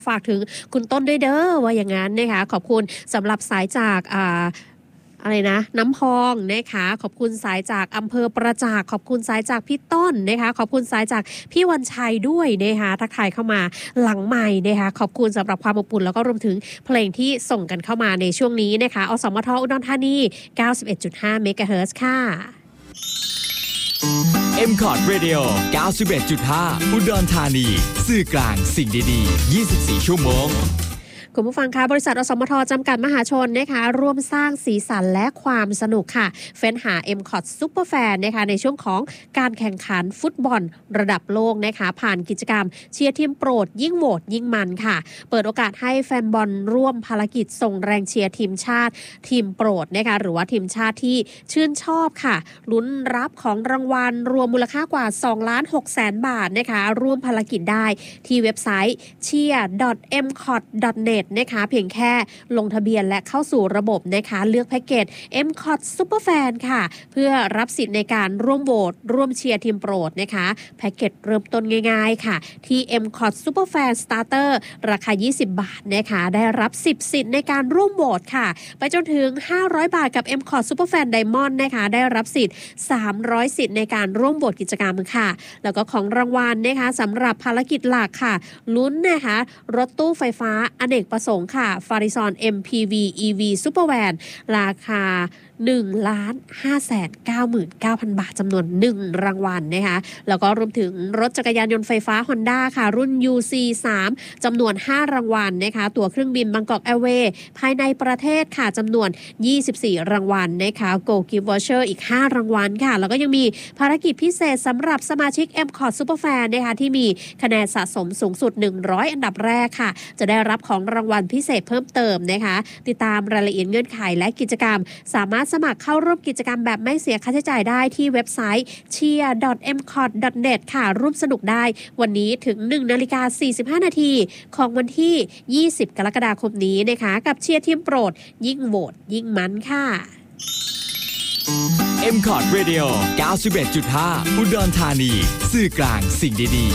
ฝากถึงคุณต้นด้วยเด้อว่าอย่างนั้นนะคะขอบคุณสำหรับสายจากอะไรนะน้ำพองนะคะขอบคุณสายจากอำเภอประจักษ์ขอบคุณสายจากพี่ต้นนะคะขอบคุณสายจากพี่วันชัยด้วยนะคะทักทายเข้ามาหลังใหม่นะคะขอบคุณสำหรับความอบอุ่นแล้วก็รวมถึงเพลงที่ส่งกันเข้ามาในช่วงนี้นะคะอสมทอุดรธานี 91.5 เมกะเฮิรตซ์ค่ะ MCOT Radio 91.5 อุดรธานีสื่อกลางสิ่งดีๆ24 ชั่วโมงคุณผู้ฟังคะบริษัทอสมทจำกัดมหาชนนะคะร่วมสร้างสีสันและความสนุกค่ะเฟ้นหา MCOT Super Fan นะคะในช่วงของการแข่งขันฟุตบอลระดับโลกนะคะผ่านกิจกรรมเชียร์ทีมโปรดยิ่งโหวตยิ่งมันค่ะเปิดโอกาสให้แฟนบอลร่วมภารกิจส่งแรงเชียร์ทีมชาติทีมโปรดนะคะหรือว่าทีมชาติที่ชื่นชอบค่ะลุ้นรับของรางวัลรวมมูลค่ากว่า 2,600,000 บาทนะคะร่วมภารกิจได้ที่เว็บไซต์ cheer.mcot.netนะคะเพียงแค่ลงทะเบียนและเข้าสู่ระบบนะคะเลือกแพ็กเกจ MCOT Super Fan ค่ะเพื่อรับสิทธิ์ในการร่วมโหวตร่วมเชียร์ทีมโปรดนะคะแพ็กเกจเริ่มต้นง่ายๆค่ะที่ MCOT Super Fan Starter ราคา20 บาทนะคะได้รับ10สิทธิ์ในการร่วมโหวตค่ะไปจนถึง500 บาทกับ MCOT Super Fan Diamond นะคะได้รับสิทธิ์300สิทธิ์ในการร่วมโหวตกิจกรรมค่ะแล้วก็ของรางวัลนะคะสำหรับภารกิจหลักค่ะลุ้นนะคะรถตู้ไฟฟ้าอเนกประสงค์ค่ะ Farizon MPV EV Supervan ราคา 1,599,000 บาทจำนวน1รางวัลนะคะแล้วก็รวมถึงรถจักรยานยนต์ไฟฟ้า Honda ค่ะรุ่น UC3 จำนวน5รางวัลนะคะตั๋วเครื่องบินบางกอกแอร์เวย์ภายในประเทศค่ะจำนวน24รางวัลนะคะ Go Gift Voucher อีก5รางวัลค่ะแล้วก็ยังมีภารกิจพิเศษสำหรับสมาชิก MCOT Superfan นะคะที่มีคะแนนสะสมสูงสุด100อันดับแรกค่ะจะได้รับของรางวัลพิเศษเพิ่มเติมนะคะติดตามรายละเอียดเงื่อนไขและกิจกรรมสามารถสมัครเข้าร่วมกิจกรรมแบบไม่เสียค่าใช้จ่ายได้ที่เว็บไซต์ cheer.mcot.net ค่ะร่วมสนุกได้วันนี้ถึง 1:45 นาทีของวันที่ 20 กรกฎาคมนี้นะคะกับเชียร์ทีมโปรดยิ่งโหวตยิ่งมันค่ะ MCOT Radio 91.5 อุดรธานีสื่อกลางสิ่งดีๆ